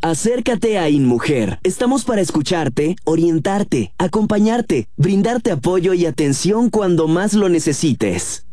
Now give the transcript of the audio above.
Acércate a InMujer. Estamos para escucharte, orientarte, acompañarte, brindarte apoyo y atención cuando más lo necesites.